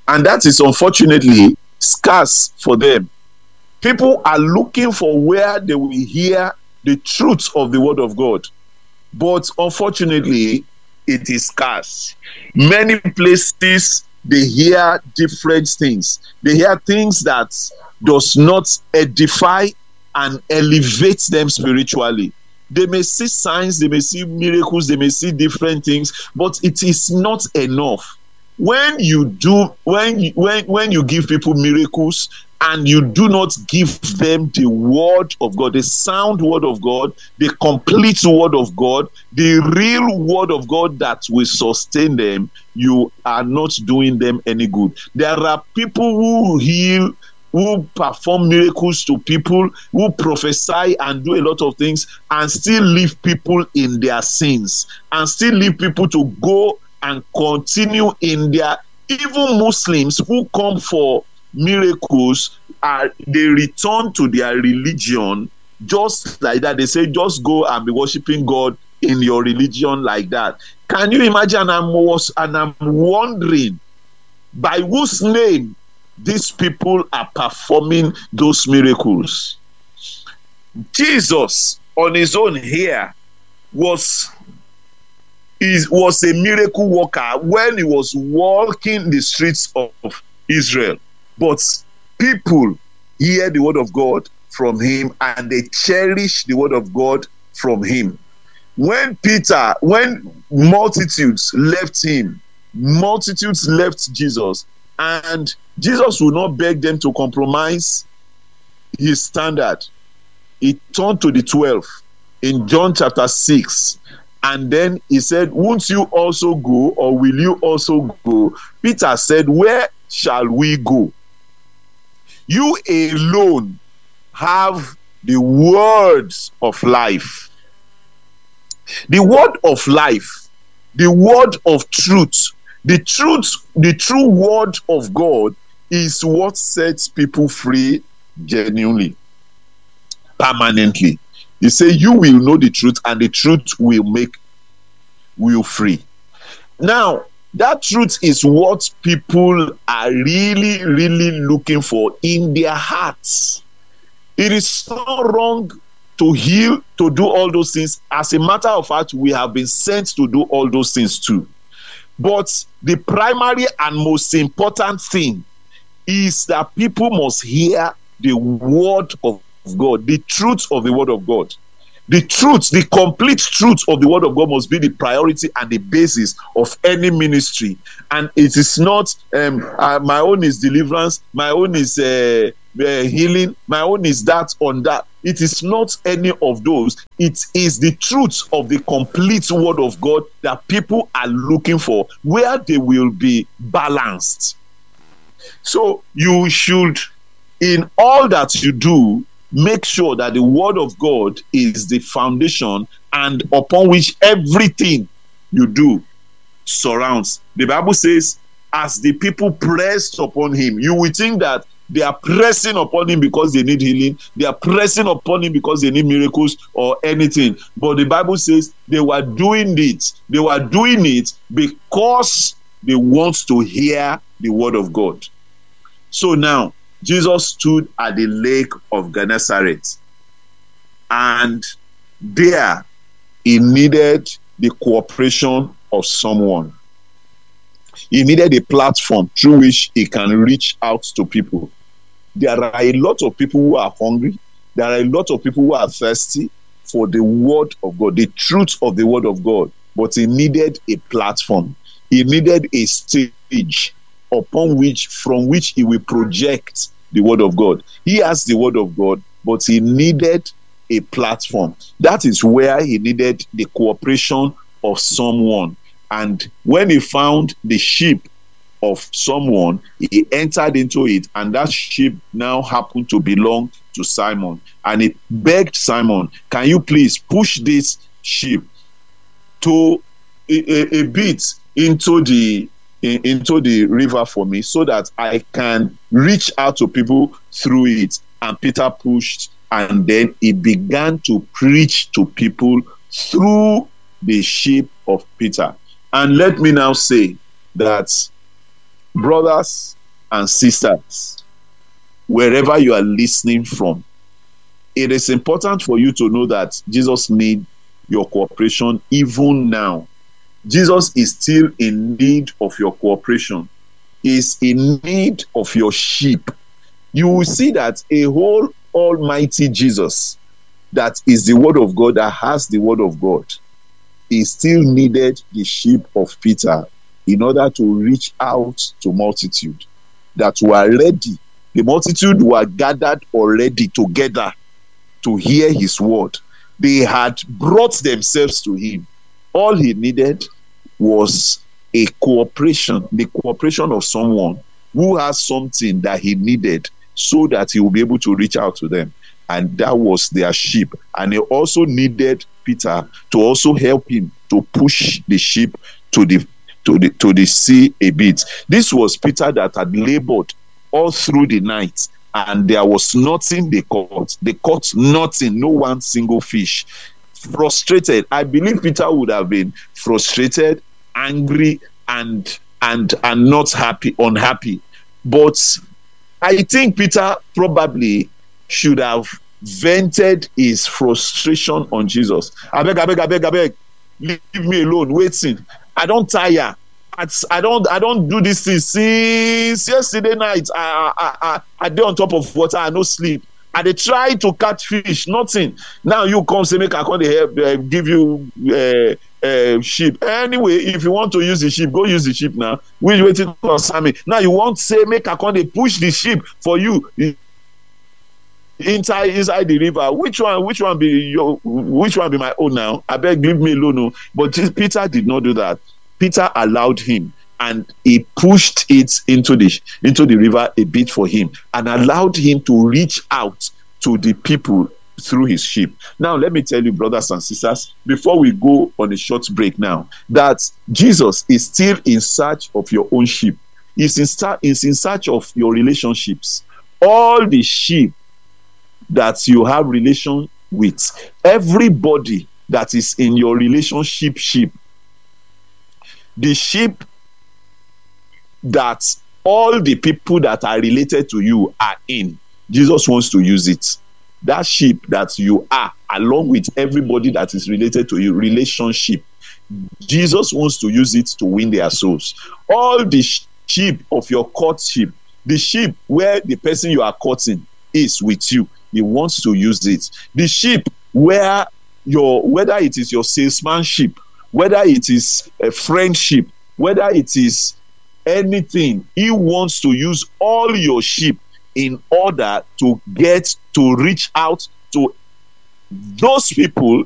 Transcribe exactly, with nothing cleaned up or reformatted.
And that is unfortunately scarce for them. People are looking for where they will hear the truth of the word of God. But unfortunately, it is scarce. Many places, they hear different things. They hear things that does not edify and elevate them spiritually. They may see signs, they may see miracles, they may see different things, but it is not enough. When you do, when you, when when you give people miracles and you do not give them the word of God, the sound word of God, the complete word of God, the real word of God that will sustain them, you are not doing them any good. There are people who heal, who perform miracles to people, who prophesy and do a lot of things, and still leave people in their sins, and still leave people to go and continue in their, even Muslims who come for miracles, are they return to their religion just like that. They say, just go and be worshiping God in your religion like that. Can you imagine? I'm was and I'm wondering by whose name these people are performing those miracles. Jesus on his own here was is was a miracle worker when he was walking the streets of Israel. But people hear the word of God from him and they cherish the word of God from him. When Peter, when multitudes left him, multitudes left Jesus, and Jesus would not beg them to compromise his standard. He turned to the twelve in John chapter six. And then he said, won't you also go, or will you also go? Peter said, where shall we go? You alone have the words of life. The word of life, the word of truth, the truth, the true word of God is what sets people free genuinely, permanently. You say you will know the truth, and the truth will make you free. Now, that truth is what people are really, really looking for in their hearts. It is not wrong to heal, to do all those things. As a matter of fact, we have been sent to do all those things too. But the primary and most important thing is that people must hear the word of God, the truth of the word of God. The truth, the complete truth of the word of God must be the priority and the basis of any ministry. And it is not, um, uh, my own is deliverance, my own is uh, uh, healing, my own is that on that. It is not any of those. It is the truth of the complete word of God that people are looking for, where they will be balanced. So you should, in all that you do, make sure that the word of God is the foundation and upon which everything you do surrounds. The Bible says, as the people pressed upon him, you will think that they are pressing upon him because they need healing. They are pressing upon him because they need miracles or anything. But the Bible says they were doing it. They were doing it because they want to hear the word of God. So now, Jesus stood at the lake of Gennesaret, and there he needed the cooperation of someone. He needed a platform through which he can reach out to people. There are a lot of people who are hungry. There are a lot of people who are thirsty for the word of God, the truth of the word of God. But he needed a platform. He needed a stage upon which, from which he will project the word of God. He has the word of God, but he needed a platform. That is where he needed the cooperation of someone. And when he found the sheep of someone, he entered into it, and that sheep now happened to belong to Simon. And he begged Simon, can you please push this sheep to a, a, a bit into the in, into the river for me, so that I can reach out to people through it? And Peter pushed, and then he began to preach to people through the sheep of Peter. And let me now say that Brothers and sisters, wherever you are listening from, it is important for you to know that Jesus needs your cooperation even now. Jesus is still in need of your cooperation. He is in need of your sheep. You will see that a whole almighty Jesus, that is the word of God, that has the word of God, he still needed the sheep of Peter in order to reach out to multitude that were ready. The multitude were gathered already together to hear his word. They had brought themselves to him. All he needed was a cooperation, the cooperation of someone who has something that he needed so that he will be able to reach out to them. And that was their sheep. And they also needed Peter to also help him to push the sheep to the to the to the sea a bit. This was Peter that had labored all through the night, and there was nothing they caught. They caught nothing, no one single fish. Frustrated. I believe Peter would have been frustrated, angry, and and and not happy, unhappy. But I think Peter probably should have vented his frustration on Jesus. I beg, I beg, I beg, I beg, leave me alone, waiting. I don't tire. I don't I don't do this thing since yesterday night. I I I, I dey on top of water, I no sleep. I dey try to catch fish, nothing. Now you come say make I come dey help uh, give you uh, uh, sheep. Anyway, if you want to use the sheep, go use the sheep now. We waiting for Sammy. Now you want say make I come dey push the sheep for you inside inside the river. Which one? Which one be your? Which one be my own now? I beg, leave me alone. No. But Peter did not do that. Peter allowed him, and he pushed it into the into the river a bit for him, and allowed him to reach out to the people through his sheep. Now, let me tell you, brothers and sisters, before we go on a short break now, that Jesus is still in search of your own sheep. He's in, start, he's in search of your relationships. All the sheep that you have relation with, everybody that is in your relationship sheep, the sheep that all the people that are related to you are in, Jesus wants to use it. That sheep that you are, along with everybody that is related to you, relationship, Jesus wants to use it to win their souls. All the sheep of your courtship, the sheep where the person you are courting is with you, he wants to use it. The sheep where your, whether it is your salesmanship, whether it is a friendship, whether it is anything, he wants to use all your sheep in order to get to reach out to those people